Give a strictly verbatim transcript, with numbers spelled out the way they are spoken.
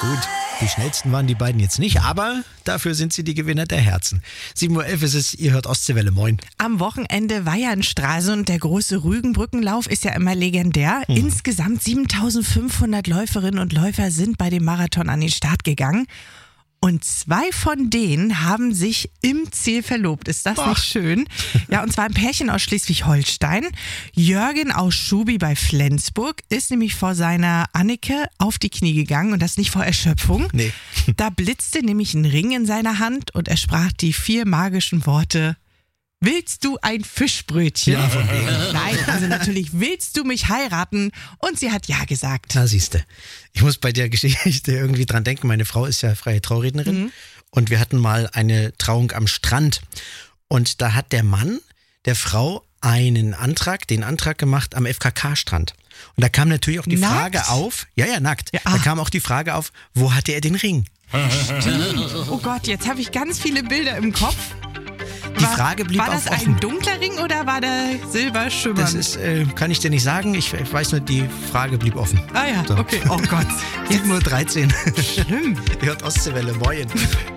Gut, die schnellsten waren die beiden jetzt nicht, aber dafür sind sie die Gewinner der Herzen. sieben Uhr elf ist es, ihr hört Ostseewelle, moin. Am Wochenende war ja in Stralsund, der große Rügenbrückenlauf ist ja immer legendär. Hm. Insgesamt siebentausendfünfhundert Läuferinnen und Läufer sind bei dem Marathon an den Start gegangen. Und zwei von denen haben sich im Ziel verlobt. Ist das Boah. nicht schön? Ja, und zwar ein Pärchen aus Schleswig-Holstein. Jürgen aus Schubi bei Flensburg ist nämlich vor seiner Anneke auf die Knie gegangen und das nicht vor Erschöpfung. Nee. Da blitzte nämlich ein Ring in seiner Hand und er sprach die vier magischen Worte: Willst du ein Fischbrötchen? Ja, von wegen. Nein, also natürlich, willst du mich heiraten? Und sie hat ja gesagt. Na, siehste. Ich muss bei der Geschichte irgendwie dran denken. Meine Frau ist ja freie Traurednerin mhm. und wir hatten mal eine Trauung am Strand. Und da hat der Mann der Frau einen Antrag, den Antrag gemacht am F K K-Strand. Und da kam natürlich auch die nackt? Frage auf, ja, ja, nackt. Ja, da kam auch die Frage auf, wo hatte er den Ring? Oh Gott, jetzt habe ich ganz viele Bilder im Kopf. Die Frage blieb War das auch offen. ein dunkler Ring oder war der silberschimmernd? Das ist, äh, kann ich dir nicht sagen. Ich, ich weiß nur, die Frage blieb offen. Ah ja, so. Okay. Oh Gott. sieben Uhr dreizehn. Schlimm. Ihr hört Ostseewelle, moin.